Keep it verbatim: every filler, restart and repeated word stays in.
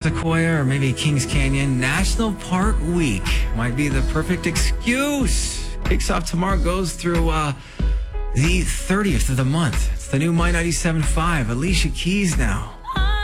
Sequoia or maybe Kings Canyon, National Park Week might be the perfect excuse. Kicks off tomorrow, goes through uh, the thirtieth of the month. It's the new My ninety-seven point five. Alicia Keys now.